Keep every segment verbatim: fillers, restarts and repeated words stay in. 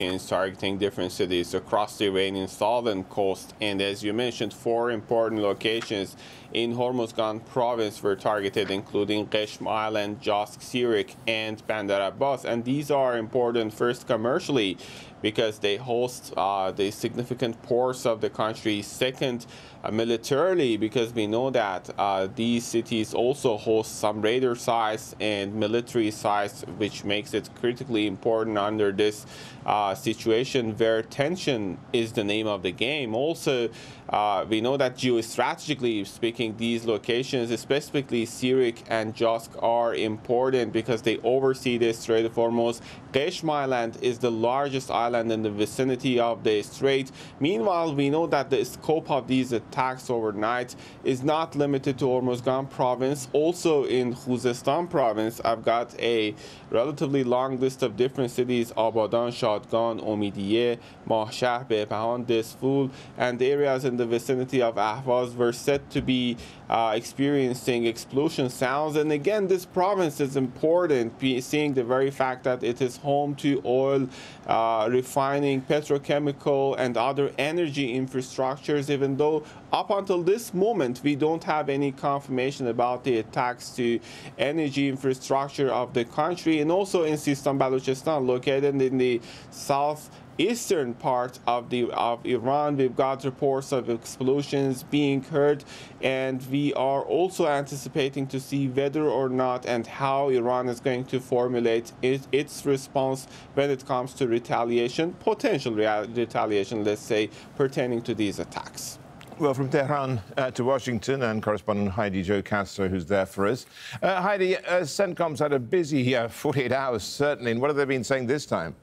targeting different cities across the Iranian southern coast. And as you mentioned, four important locations in Hormozgan province were targeted, including Qeshm Island, Josk, Sirik, and Bandar Abbas. And these are important first commercially because they host uh, the significant ports of the country. Second, uh, militarily, because we know that uh, these cities also host some radar sites and military sites, which makes it critically important under this uh, situation where tension is the name of the game. Also, uh, we know that geostrategically speaking, these locations, specifically Sirik and Josk, are important because they oversee the Strait of Hormuz. Qeshm Island is the largest island in the vicinity of the strait. Meanwhile, we know that the scope of these attacks overnight is not limited to Hormozgan province. Also in Khuzestan province, I've got a relatively long list of different cities: Abadan, Shadgan, Omidiyeh, Mahshah, Bepahan, Desful, and areas in the vicinity of Ahvaz were said to be uh, experiencing explosion sounds. And again, this province is important, seeing the very fact that it is home to oil uh, refining, petrochemical, and other energy infrastructures, even though up until this moment we don't have any confirmation about the attacks to energy infrastructure of the country. And also in Sistan Balochistan, located in the south eastern part of the of Iran, we've got reports of explosions being heard, and we are also anticipating to see whether or not and how Iran is going to formulate it, its response when it comes to retaliation, potential retaliation, let's say, pertaining to these attacks. Well, from Tehran uh, to Washington, and correspondent Heidi Jo Castro, who's there for us. Uh, Heidi, uh, CENTCOM's had a busy uh, forty-eight hours, certainly. And what have they been saying this time?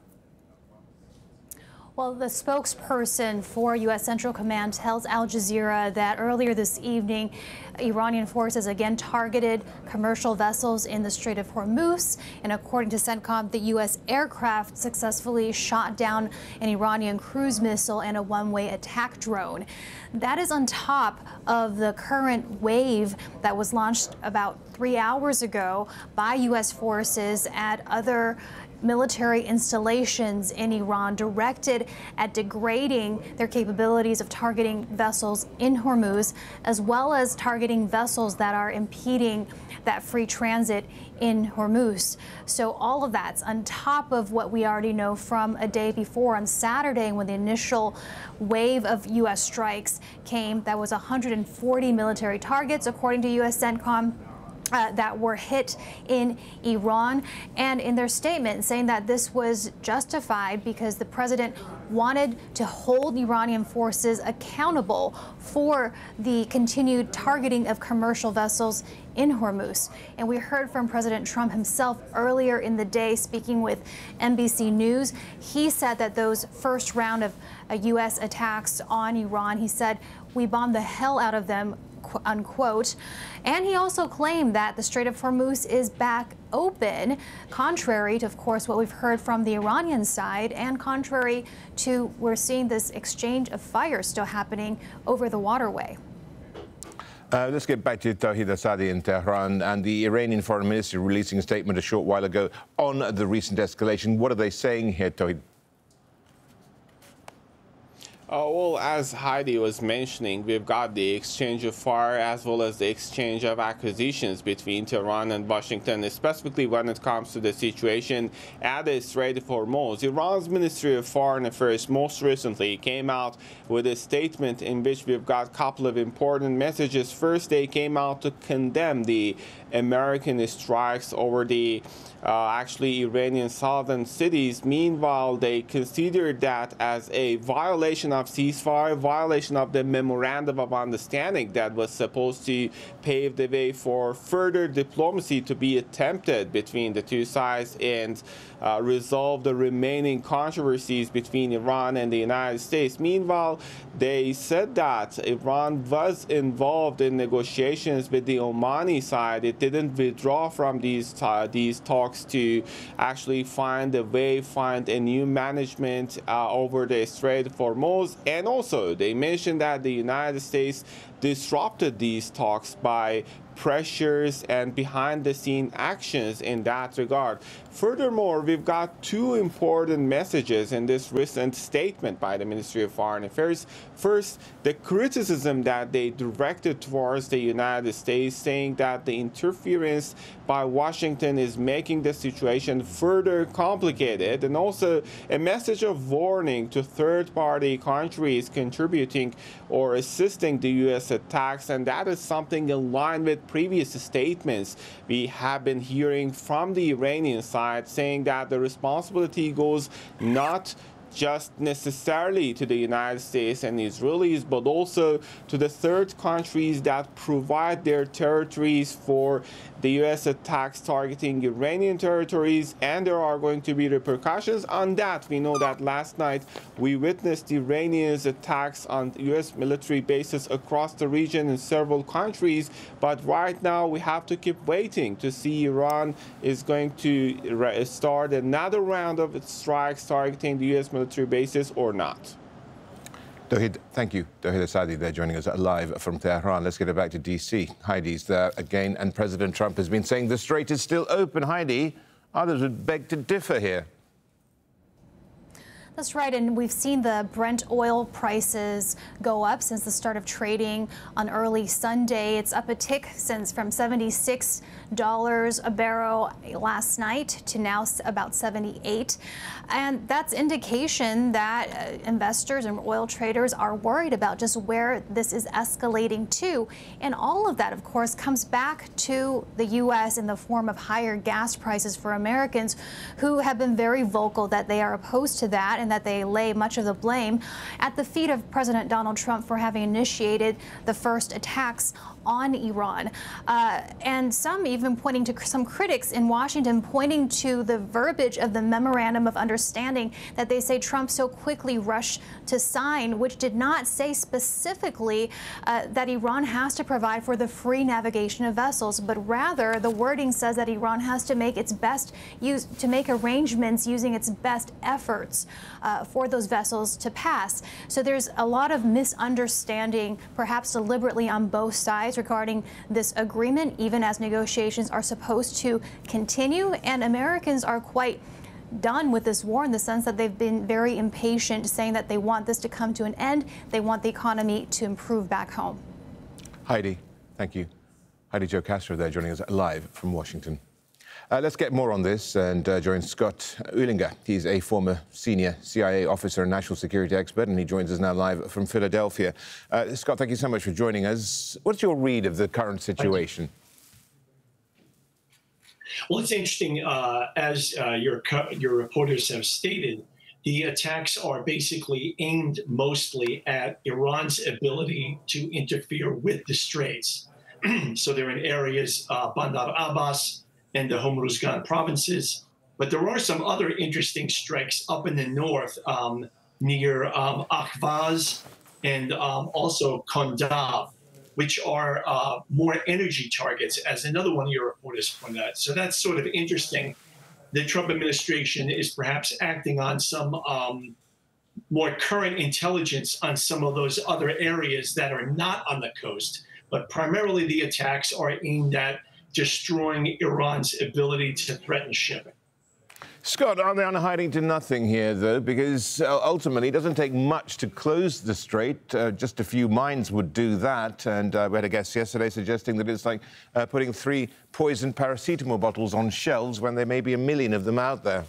Well, the spokesperson for U S Central Command tells Al Jazeera that earlier this evening, Iranian forces again targeted commercial vessels in the Strait of Hormuz. And according to CENTCOM, the U S aircraft successfully shot down an Iranian cruise missile and a one-way attack drone. That is on top of the current wave that was launched about three hours ago by U S forces at other military installations in Iran, directed at degrading their capabilities of targeting vessels in Hormuz, as well as targeting vessels that are impeding that free transit in Hormuz. So all of that's on top of what we already know from a day before on Saturday, when the initial wave of U S strikes came. That was one hundred forty military targets, according to U S CENTCOM. Uh, that were hit in Iran, and in their statement saying that this was justified because the president wanted to hold Iranian forces accountable for the continued targeting of commercial vessels in Hormuz. And we heard from President Trump himself earlier in the day, speaking with N B C News. He said that those first round of uh, U S attacks on Iran, he said, we bombed the hell out of them, unquote. And he also claimed that the Strait of Hormuz is back open, contrary to, of course, what we've heard from the Iranian side, and contrary to we're seeing this exchange of fire still happening over the waterway. Uh, let's get back to Tawhid Asadi in Tehran, and the Iranian foreign ministry releasing a statement a short while ago on the recent escalation. What are they saying here, Tawhid? Uh, well, as Heidi was mentioning, we've got the exchange of fire as well as the exchange of acquisitions between Tehran and Washington, specifically when it comes to the situation at the Strait of Hormuz. Iran's Ministry of Foreign Affairs most recently came out with a statement in which we've got a couple of important messages. First, they came out to condemn the American strikes over the uh, actually Iranian southern cities. Meanwhile, they considered that as a violation of ceasefire, violation of the memorandum of understanding that was supposed to pave the way for further diplomacy to be attempted between the two sides and uh, resolve the remaining controversies between Iran and the United States. Meanwhile, they said that Iran was involved in negotiations with the Omani side. It didn't withdraw from these uh, these talks to actually find a way, find a new management uh, over the Strait of Hormuz. And also, they mentioned that the United States disrupted these talks by pressures and behind-the-scene actions in that regard. Furthermore, we've got two important messages in this recent statement by the Ministry of Foreign Affairs. First, the criticism that they directed towards the United States, saying that the interference by Washington is making the situation further complicated, and also a message of warning to third-party countries contributing or assisting the U S attacks, and that is something in line with previous statements we have been hearing from the Iranian side, saying that the responsibility goes not just necessarily to the United States and Israelis, but also to the third countries that provide their territories for the U S attacks targeting Iranian territories, and there are going to be repercussions on that. We know that last night we witnessed Iranians attacks on U S military bases across the region in several countries, but right now we have to keep waiting to see Iran is going to start another round of strikes targeting the U S military bases or not. Dohid, thank you. Dohid Assadi there joining us live from Tehran. Let's get it back to D C. Heidi's there again, and President Trump has been saying the strait is still open. Heidi, others would beg to differ here. That's right, and we've seen the Brent oil prices go up since the start of trading on early Sunday. It's up a tick since from seventy-six dollars a barrel last night to now about seventy-eight. And that's indication that uh, investors and oil traders are worried about just where this is escalating to. And all of that, of course, comes back to the U S in the form of higher gas prices for Americans who have been very vocal that they are opposed to that and that they lay much of the blame at the feet of President Donald Trump for having initiated the first attacks on Iran. Uh, and some even pointing to some critics in Washington pointing to the verbiage of the memorandum of understanding that they say Trump so quickly rushed to sign, which did not say specifically uh, that Iran has to provide for the free navigation of vessels, but rather the wording says that Iran has to make its best use to make arrangements using its best efforts uh, for those vessels to pass. So there's a lot of misunderstanding, perhaps deliberately on both sides, regarding this agreement, even as negotiations are supposed to continue. And Americans are quite done with this war in the sense that they've been very impatient, saying that they want this to come to an end. They want the economy to improve back home. Heidi, thank you. Heidi Jo Castro there joining us live from Washington. Uh, let's get more on this and uh, join Scott Uhlinger. He's a former senior C I A officer and national security expert, and he joins us now live from Philadelphia. Uh, Scott, thank you so much for joining us. What's your read of the current situation? Well, it's interesting. Uh, as uh, your, your reporters have stated, the attacks are basically aimed mostly at Iran's ability to interfere with the straits. So they're in areas, uh, Bandar Abbas, and the Hormuzgan provinces. But there are some other interesting strikes up in the north um, near um, Ahvaz and um, also Kondab, which are uh, more energy targets, as another one of your reporters pointed out. So that's sort of interesting. The Trump administration is perhaps acting on some um, more current intelligence on some of those other areas that are not on the coast. But primarily the attacks are aimed at destroying Iran's ability to threaten shipping. Scott, are they on hiding to nothing here, though? Because uh, ultimately it doesn't take much to close the strait. Uh, just a few mines would do that. And uh, we had a guest yesterday suggesting that it's like uh, putting three poisoned paracetamol bottles on shelves when there may be a million of them out there.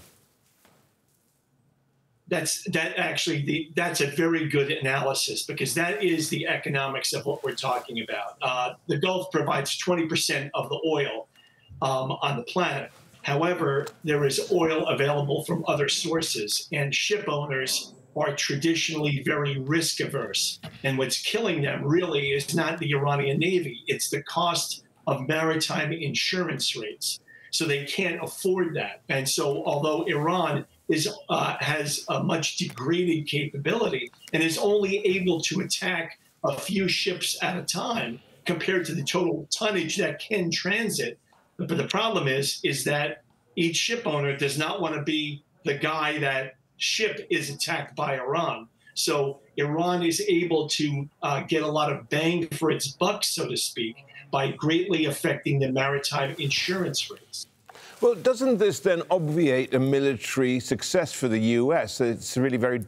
That's that actually the, that's a very good analysis, because that is the economics of what we're talking about. Uh, the Gulf provides twenty percent of the oil um, on the planet. However, there is oil available from other sources, and ship owners are traditionally very risk averse. And what's killing them really is not the Iranian Navy, it's the cost of maritime insurance rates. So they can't afford that. And so although Iran is uh, has a much degraded capability and is only able to attack a few ships at a time compared to the total tonnage that can transit. But the problem is, is that each ship owner does not want to be the guy that ship is attacked by Iran. So Iran is able to uh, get a lot of bang for its buck, so to speak, by greatly affecting the maritime insurance rates. Well, doesn't this then obviate a military success for the U S? It's really very